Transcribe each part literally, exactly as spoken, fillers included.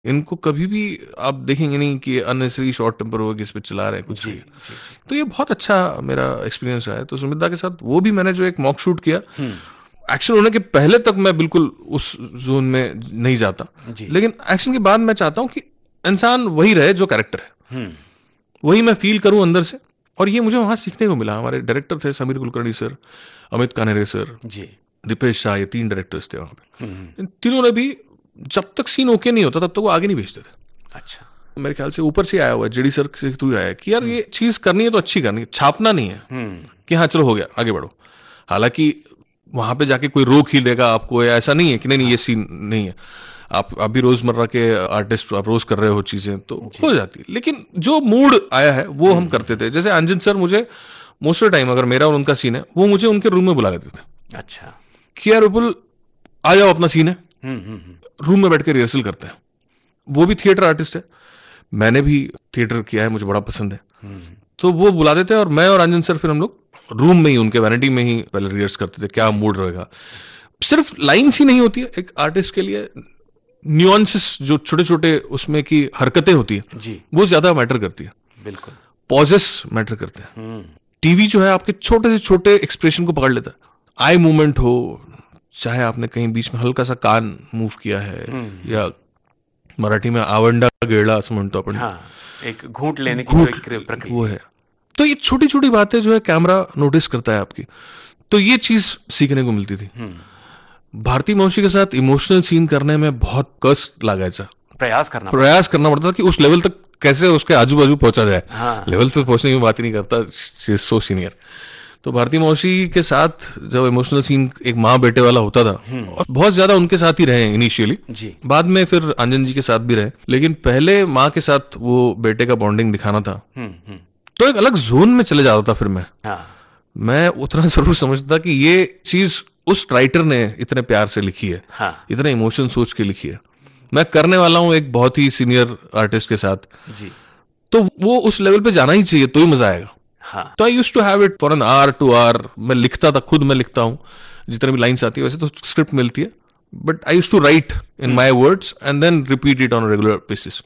इनको कभी भी आप देखेंगे नहीं कि अननेसेसरी शॉर्ट टेम्पर हो किस पे चला रहे हैं कुछ जी, भी। जी, जी। तो ये बहुत अच्छा मेरा एक्सपीरियंस रहा है। तो सुमित दा के साथ वो भी मैंने जो एक मॉक शूट किया, एक्शन होने के पहले तक मैं बिल्कुल उस जोन में नहीं जाता, जी। लेकिन एक्शन के बाद मैं चाहता हूँ कि इंसान वही रहे जो कैरेक्टर है, वही मैं फील करूं अंदर से। और ये मुझे वहां सीखने को मिला। हमारे डायरेक्टर थे समीर कुलकर्णी सर, अमित कानेरे सर, जी। दीपेश शाह, ये तीन डायरेक्टर्स थे वहां पे। इन तीनों ने भी जब तक सीन ओके नहीं होता तब तक वो आगे नहीं भेजते थे। अच्छा। मेरे ख्याल से ऊपर से आया हुआ है, जेडी सर से थ्रू आया है कि यार ये चीज करनी है तो अच्छी करनी है, छापना नहीं है कि हाँ चलो हो गया आगे बढ़ो। हालांकि वहां पे जाके कोई रोक ही लेगा आपको, या ऐसा नहीं है कि नहीं नहीं ये सीन नहीं है। आप अभी रोजमर्रा के आर्टिस्ट आप रोज कर रहे हो चीजें तो हो जाती है, लेकिन जो मूड आया है वो हम करते थे। जैसे अंजन सर मुझे मोस्ट ऑफ टाइम अगर मेरा और उनका सीन है, वो मुझे उनके रूम में बुला लेते थे। अच्छा। कि यार विपुल आ जाओ, अपना सीन है, रूम में बैठ के रिहर्सल करते हैं। वो भी थिएटर आर्टिस्ट है, मैंने भी थिएटर किया है, मुझे बड़ा पसंद है। तो वो बुला देते हैं और मैं और अंजन सर फिर हम लोग रूम में ही उनके वैनिटी में ही पहले रिहर्स करते थे, क्या मूड रहेगा। सिर्फ लाइन्स ही नहीं होती है एक आर्टिस्ट के लिए, न्यूआंसेस जो छोटे छोटे उसमें की हरकतें होती है जी, वो ज्यादा मैटर करती है। बिल्कुल। पॉजेस मैटर करते हैं। टीवी जो है आपके छोटे से छोटे एक्सप्रेशन को पकड़ लेता है। आई मूवमेंट हो, चाहे आपने कहीं बीच में हल्का सा कान मूव किया है, या मराठी में आवंडा गेड़ा असं म्हणतो अपन, हाँ, एक घूंट लेने की जो एक प्रक्रिया वो है। तो ये छोटी छोटी बातें जो है कैमरा नोटिस करता है आपकी, तो ये चीज सीखने को मिलती थी। भारती मौशी के साथ इमोशनल सीन करने में बहुत कष्ट लागायचा, प्रयास करना प्रयास करना पड़ता था कि उस लेवल तक कैसे उसके आजू बाजू पहुंचा जाए। हाँ। लेवल तक पहुंचने की बात ही नहीं करता, शी इज सो सीनियर। तो भारती मौसी के साथ जब इमोशनल सीन एक माँ बेटे वाला होता था, और बहुत ज्यादा उनके साथ ही रहे इनिशियली, बाद में फिर आंजन जी के साथ भी रहे, लेकिन पहले माँ के साथ वो बेटे का बॉन्डिंग दिखाना था, तो एक अलग जोन में चले जाता था फिर मैं। हाँ। मैं उतना जरूर समझता कि ये चीज उस राइटर ने इतने प्यार से लिखी है, हाँ। इतने इमोशन सोच के लिखी है। मैं करने वाला हूं एक बहुत ही सीनियर आर्टिस्ट के साथ, जी, तो वो उस लेवल पे जाना ही चाहिए, तो ही मजा आएगा। हाँ। तो I used to have it for an hour to our. मैं लिखता था, खुद मैं लिखता हूँ जितने भी लाइन्स आती है, वैसे तो स्क्रिप्ट मिलती है, but I used to right in my words and then repeat it on regular basis.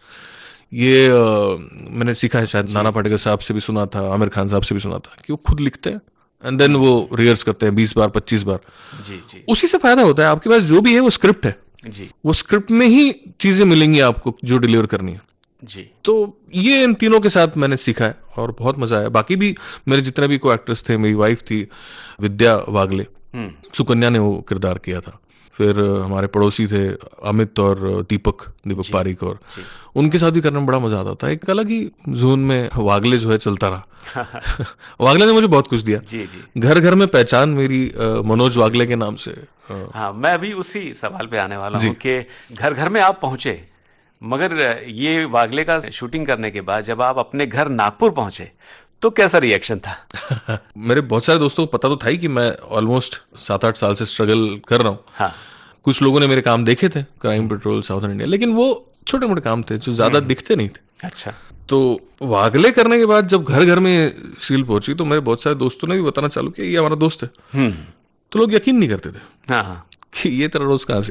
ये uh, मैंने सीखा है, शायद नाना पाटेकर साहब से भी सुना था, आमिर खान साहब से भी सुना था, कि वो खुद लिखते हैं एंड देन वो रिहर्स करते हैं बीस बार पच्चीस बार। जी, जी। उसी से फायदा होता है, आपके पास जो भी है वो स्क्रिप्ट है, जी, वो स्क्रिप्ट में ही चीजें मिलेंगी आपको जो डिलीवर करनी है। जी। तो ये इन तीनों के साथ मैंने सीखा है और बहुत मजा आया। बाकी भी मेरे जितने भी को एक्टर्स थे, मेरी वाइफ थी विद्या वागले, सुकन्या ने वो किरदार किया था। फिर हमारे पड़ोसी थे अमित और दीपक दीपक पारिक, और उनके साथ भी करने में बड़ा मजा आता था। एक अलग ही जोन में वागले जो है चलता रहा। वागले ने मुझे बहुत कुछ दिया। जी, जी। घर घर में पहचान मेरी मनोज वागले के नाम से। हाँ, मैं अभी उसी सवाल पे आने वाला हूँ कि घर घर में आप पहुंचे, मगर ये वागले का शूटिंग करने के बाद जब आप अपने घर नागपुर पहुंचे तो कैसा रिएक्शन था? मेरे बहुत सारे दोस्तों को पता तो था ही कि मैं ऑलमोस्ट सात आठ साल से स्ट्रगल कर रहा हूँ। हाँ। कुछ लोगों ने मेरे काम देखे थे, क्राइम पेट्रोल, साउथर्न इंडिया, लेकिन वो छोटे मोटे काम थे जो ज्यादा दिखते नहीं थे। अच्छा। तो वागले करने के बाद जब घर घर में शील पहुंची तो मेरे बहुत सारे दोस्तों ने भी बताना चालू किया ये हमारा दोस्त है। तो लोग यकीन नहीं करते थे। हाँ। कि ये तेरा रोज कहाँ से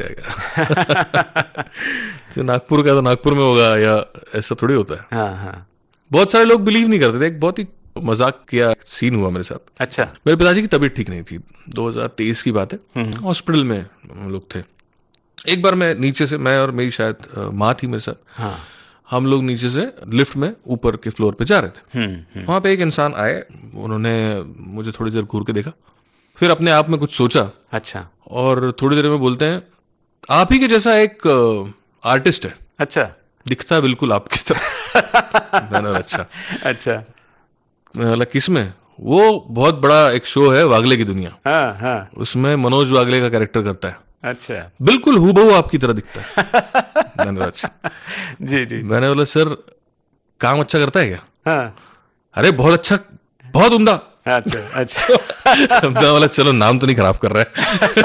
आएगा? तो नागपुर का तो नागपुर में होगा, या ऐसा थोड़ी होता है। हाँ, हाँ। बहुत सारे लोग बिलीव नहीं करते थे। एक बहुत ही मजाक किया सीन हुआ मेरे साथ। अच्छा। मेरे पिताजी की तबीयत ठीक नहीं थी, दो हज़ार तेईस की बात है, हॉस्पिटल में हम लोग थे। एक बार मैं नीचे से, मैं और मेरी शायद माँ थी मेरे साथ, हाँ, हम लोग नीचे से लिफ्ट में ऊपर के फ्लोर पे जा रहे थे। वहां पे एक इंसान आए, उन्होंने मुझे थोड़ी देर घूर के देखा, फिर अपने आप में कुछ सोचा। अच्छा। और थोड़ी देर में बोलते हैं आप ही के जैसा एक आर्टिस्ट है। अच्छा। दिखता है बिल्कुल आपकी तरह। मैंने अच्छा अच्छा मैं बोला किस में? वो बहुत बड़ा एक शो है वागले की दुनिया। हाँ, हाँ। उसमें मनोज वागले का कैरेक्टर करता है। अच्छा। बिल्कुल हूबहू आपकी तरह दिखता है। मैंने बोला अच्छा। जी, जी। मैंने बोला सर काम अच्छा करता है क्या? हाँ। अरे बहुत अच्छा, बहुत उम्दा। अच्छा, अच्छा। मैं बोला चलो नाम तो नहीं खराब कर रहा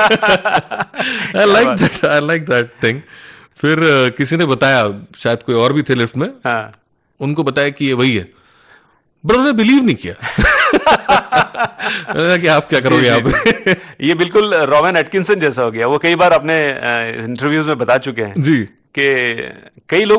है। I like that, I like that thing. फिर किसी ने बताया, शायद कोई और भी थे लिफ्ट में, हाँ, उनको बताया कि ये वही है, बट उन्होंने बिलीव नहीं किया। कि आप क्या करोगे आप? ये बिल्कुल रॉवेन एटकिंसन जैसा हो गया। वो कई बार अपने इंटरव्यूज में बता चुके हैं जी कि कई लोग